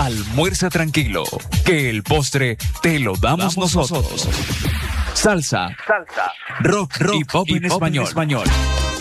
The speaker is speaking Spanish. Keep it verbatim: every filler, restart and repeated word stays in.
almuerza tranquilo, que el postre te lo damos, damos nosotros. nosotros. Salsa, Salsa, rock, rock y pop, y en, pop español. en español.